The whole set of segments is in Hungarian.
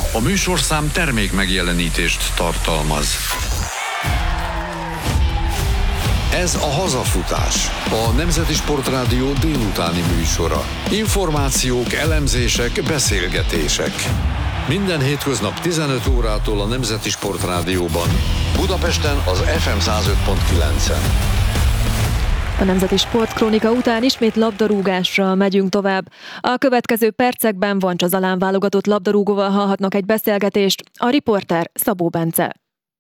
A műsorszám termék megjelenítést tartalmaz. Ez a Hazafutás, a Nemzeti Sportrádió délutáni műsora. Információk, elemzések, beszélgetések. Minden hétköznap 15 órától a Nemzeti Sportrádióban. Budapesten az FM 105.9-en. A Nemzeti Sportkrónika után ismét labdarúgásra megyünk tovább. A következő percekben Vancsa Zalán válogatott labdarúgóval hallhatnak egy beszélgetést. A riporter Szabó Bence.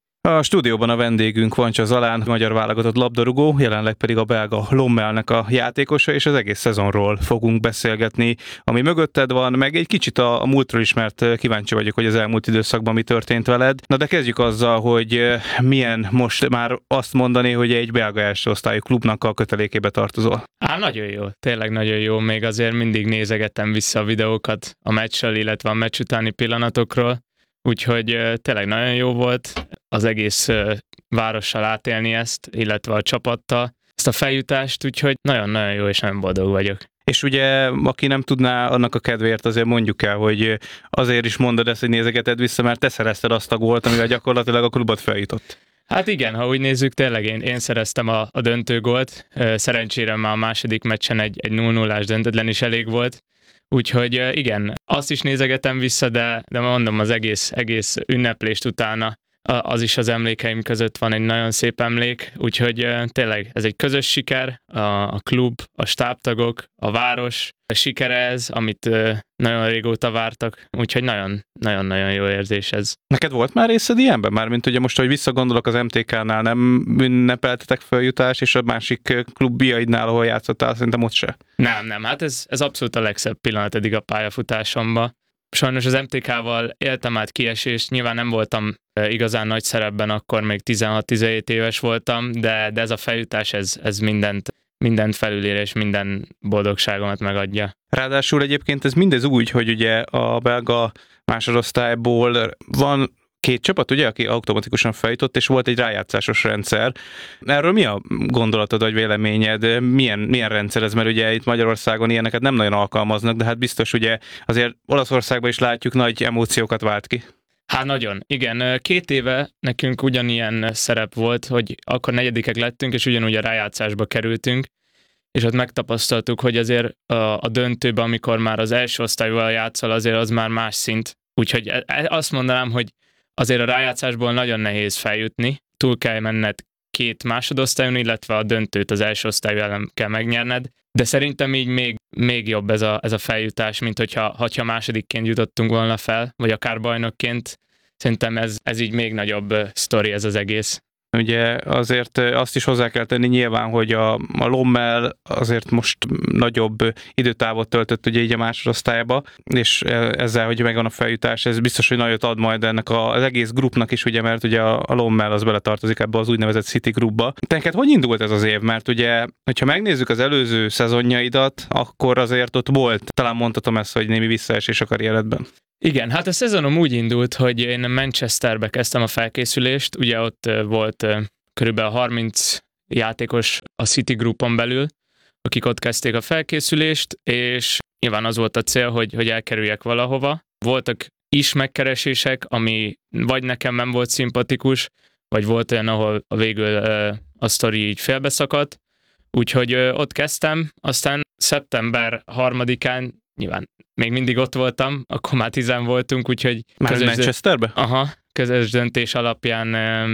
A stúdióban a vendégünk Vancsa Zalán, magyar válogatott labdarúgó, jelenleg pedig a belga Lommelnek a játékosa, és az egész szezonról fogunk beszélgetni, ami mögötted van, meg egy kicsit a múltról is, mert kíváncsi vagyok, hogy az elmúlt időszakban mi történt veled. Na de kezdjük azzal, hogy milyen most már azt mondani, hogy egy belga első osztályú klubnak a kötelékébe tartozol. Nagyon jó, tényleg nagyon jó, még azért mindig nézegettem vissza a videókat a meccsről, illetve a meccs utáni pillanatokról. Úgyhogy tényleg nagyon jó volt az egész várossal átélni ezt, illetve a csapattal, ezt a feljutást, úgyhogy nagyon-nagyon jó és nagyon boldog vagyok. És ugye, aki nem tudná, annak a kedvéért azért mondjuk el, hogy azért is mondod ezt, hogy nézegeted vissza, mert te szerezted azt a gólt, amivel gyakorlatilag a klubot feljutott. Hát igen, ha úgy nézzük, tényleg én szereztem a döntőgólt, szerencsére már a második meccsen egy 0-0-ás döntetlen is elég volt. Úgyhogy igen, azt is nézegetem vissza, de mondom, az egész ünneplést utána az is az emlékeim között van egy nagyon szép emlék, úgyhogy tényleg ez egy közös siker, a klub, a stábtagok, a város a sikere ez, amit nagyon régóta vártak, úgyhogy nagyon-nagyon jó érzés ez. Neked volt már részed ilyenben? Mármint ugye most, hogy visszagondolok, az MTK-nál nem ünnepeltetek feljutást, és a másik klubjaidnál, ahol játszottál, szerintem ott se. Nem, hát ez abszolút a legszebb pillanat eddig a pályafutásomban. Sajnos az MTK-val éltem át kiesést, nyilván nem voltam igazán nagy szerepben, akkor még 16-17 éves voltam, de ez a feljutás, ez mindent felülír, és minden boldogságomat megadja. Ráadásul egyébként ez mindez úgy, hogy ugye a belga másodosztályból van 2 csapat, ugye, aki automatikusan feljutott, és volt egy rájátszásos rendszer. Erről mi a gondolatod, vagy véleményed? Milyen rendszer ez? Mert ugye itt Magyarországon ilyeneket nem nagyon alkalmaznak, de hát biztos ugye azért Olaszországban is látjuk, nagy emóciókat vált ki. Hát nagyon, igen. 2 éve nekünk ugyanilyen szerep volt, hogy akkor 4. lettünk, és ugyanúgy a rájátszásba kerültünk, és ott megtapasztaltuk, hogy azért a döntőben, amikor már az első osztályval játszol, azért az már más szint. Úgyhogy azt mondanám, hogy azért a rájátszásból nagyon nehéz feljutni, túl kell menned 2 másodosztályon, illetve a döntőt az első osztályban kell megnyerned, de szerintem így még jobb ez a feljutás, mint hogyha másodikként jutottunk volna fel, vagy akár bajnokként. Szerintem ez így még nagyobb sztori ez az egész. Ugye azért azt is hozzá kell tenni nyilván, hogy a Lommel azért most nagyobb időtávot töltött ugye így a másodosztályba, és ezzel, hogy megvan a feljutás, ez biztos, hogy nagyot ad majd ennek az egész grupnak is, ugye, mert ugye a Lommel az beletartozik ebbe az úgynevezett City Groupba. Te neked hogy indult ez az év? Mert ugye, hogyha megnézzük az előző szezonjaidat, akkor azért ott volt, talán mondhatom ezt, hogy némi visszaesés a karrieredben. Igen, hát a szezonom úgy indult, hogy én Manchesterbe kezdtem a felkészülést, ugye ott volt körülbelül 30 játékos a City Groupon belül, akik ott kezdték a felkészülést, és nyilván az volt a cél, hogy elkerüljek valahova. Voltak is megkeresések, ami vagy nekem nem volt szimpatikus, vagy volt olyan, ahol végül a sztori így félbeszakadt, úgyhogy ott kezdtem, aztán szeptember 3-án nyilván még mindig ott voltam, akkor már 10 voltunk, úgyhogy... Már Manchesterbe? Közös döntés alapján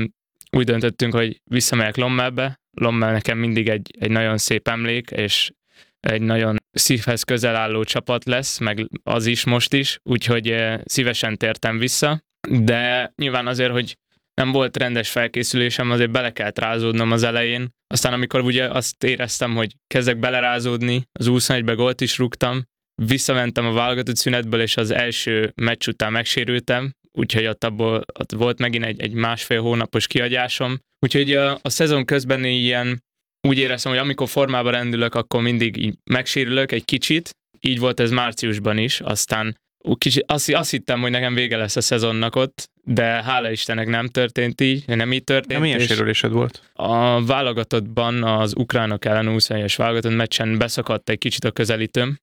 úgy döntöttünk, hogy visszamegyek Lommelbe. Lommel nekem mindig egy nagyon szép emlék, és egy nagyon szívhez közel álló csapat lesz, meg az is most is, úgyhogy szívesen tértem vissza. De nyilván azért, hogy nem volt rendes felkészülésem, azért bele kellett rázódnom az elején. Aztán amikor ugye azt éreztem, hogy kezdek belerázódni, az 21-be gólt is rúgtam, visszamentem a válogatott szünetből, és az első meccs után megsérültem, úgyhogy ott volt megint egy 1,5 hónapos kiagyásom. Úgyhogy a szezon közben ilyen úgy éreztem, hogy amikor formába rendülök, akkor mindig így megsérülök egy kicsit. Így volt ez márciusban is, aztán kicsit azt hittem, hogy nekem vége lesz a szezonnak ott, de hála Istennek nem történt így, nem így történt. Milyen sérülésed volt? A válogatottban az ukránok ellen 21-es válogatott meccsen beszakadt egy kicsit a közelítőm,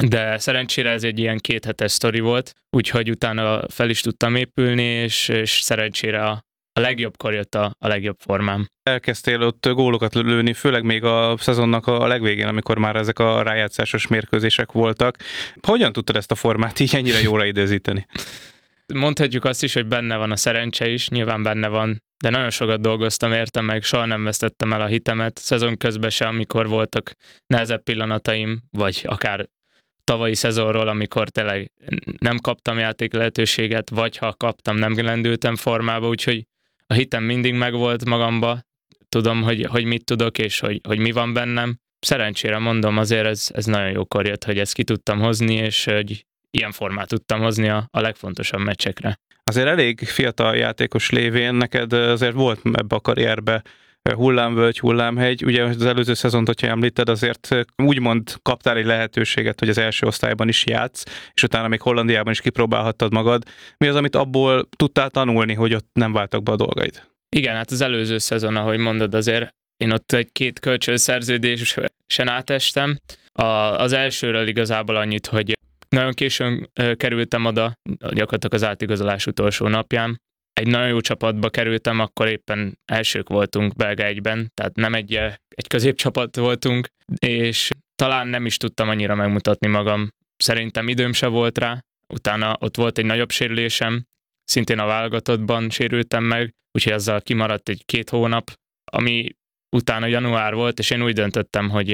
de szerencsére ez egy ilyen 2 hetes sztori volt, úgyhogy utána fel is tudtam épülni, és szerencsére a legjobbkor jött a legjobb formám. Elkezdtél ott gólokat lőni, főleg még a szezonnak a legvégén, amikor már ezek a rájátszásos mérkőzések voltak. Hogyan tudtad ezt a formát így ennyire jóra időzíteni? Mondhatjuk azt is, hogy benne van a szerencse is, nyilván benne van, de nagyon sokat dolgoztam érte, meg soha nem vesztettem el a hitemet. Szezon közben se, amikor voltak nehezebb pillanataim, vagy akár tavalyi szezonról, amikor tényleg nem kaptam játék lehetőséget, vagy ha kaptam, nem lendültem formába, úgyhogy a hitem mindig megvolt magamba, tudom, hogy mit tudok, és hogy mi van bennem. Szerencsére mondom, azért ez nagyon jókor jött, hogy ezt ki tudtam hozni, és hogy ilyen formát tudtam hozni a legfontosabb meccsekre. Azért elég fiatal játékos lévén, neked azért volt ebbe a karrierbe hullámvölgy, hullámhegy. Ugye az előző szezont, hogyha említed, azért úgymond kaptál egy lehetőséget, hogy az első osztályban is játsz, és utána még Hollandiában is kipróbálhattad magad. Mi az, amit abból tudtál tanulni, hogy ott nem váltak be a dolgaid? Igen, hát az előző szezon, ahogy mondod, azért én ott egy 2 kölcsönszerződésen átestem. Az elsőről igazából annyit, hogy nagyon későn kerültem oda, gyakorlatilag az átigazolás utolsó napján. Egy nagyon jó csapatba kerültem, akkor éppen elsők voltunk Belga 1-ben, tehát nem egy középcsapat voltunk, és talán nem is tudtam annyira megmutatni magam. Szerintem időm se volt rá, utána ott volt egy nagyobb sérülésem, szintén a válogatottban sérültem meg, úgyhogy azzal kimaradt egy 2 hónap, ami utána január volt, és én úgy döntöttem, hogy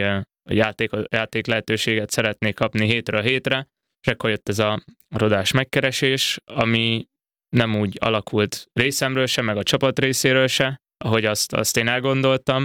játék lehetőséget szeretnék kapni hétről hétre, és akkor jött ez a rodás megkeresés, ami nem úgy alakult részemről se, meg a csapat részéről se, ahogy azt én elgondoltam,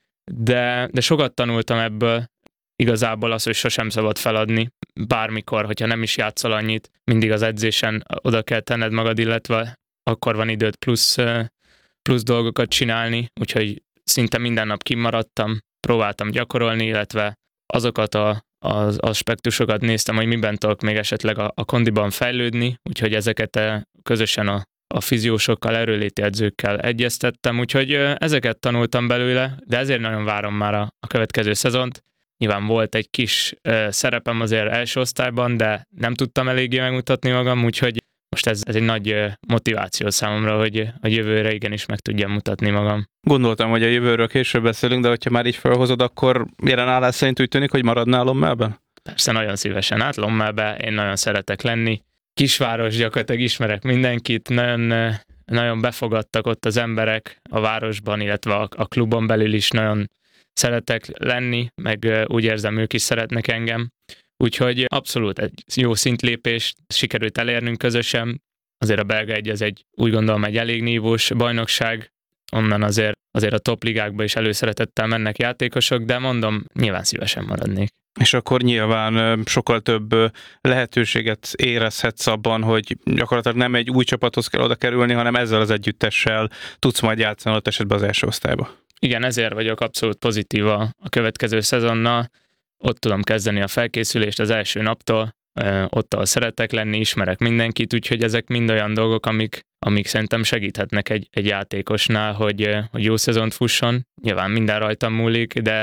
de sokat tanultam ebből, igazából az, hogy sosem szabad feladni, bármikor, hogyha nem is játszol annyit, mindig az edzésen oda kell tenned magad, illetve akkor van időt plusz dolgokat csinálni, úgyhogy szinte minden nap kimaradtam, próbáltam gyakorolni, illetve azokat az aspektusokat néztem, hogy miben tudok még esetleg a kondiban fejlődni, úgyhogy ezeket közösen a fiziósokkal, erőléti edzőkkel egyeztettem, úgyhogy ezeket tanultam belőle, de ezért nagyon várom már a következő szezont. Nyilván volt egy kis szerepem azért első osztályban, de nem tudtam eléggé megmutatni magam, úgyhogy most ez egy nagy motiváció számomra, hogy a jövőre igenis meg tudjam mutatni magam. Gondoltam, hogy a jövőről később beszélünk, de hogyha már így felhozod, akkor jelen állás szerint úgy tűnik, hogy maradnál Lommelben? Persze, nagyon szívesen át Lommelbe, én nagyon szeretek lenni. Kisváros, gyakorlatilag ismerek mindenkit, nagyon befogadtak ott az emberek a városban, illetve a klubon belül is nagyon szeretek lenni, meg úgy érzem, ők is szeretnek engem. Úgyhogy abszolút egy jó szintlépés sikerült elérnünk közösen. Azért a Belga 1 az úgy gondolom egy elég nívós bajnokság, onnan azért a top ligákba is előszeretettel mennek játékosok, de mondom, nyilván szívesen maradnék. És akkor nyilván sokkal több lehetőséget érezhetsz abban, hogy gyakorlatilag nem egy új csapathoz kell oda kerülni, hanem ezzel az együttessel tudsz majd játszani ott esetben az első osztályba. Igen, ezért vagyok abszolút pozitív a következő szezonnal. Ott tudom kezdeni a felkészülést az első naptól, ott, ahol szeretek lenni, ismerek mindenkit, úgyhogy ezek mind olyan dolgok, amik szerintem segíthetnek egy játékosnál, hogy jó szezont fusson. Nyilván minden rajtam múlik, de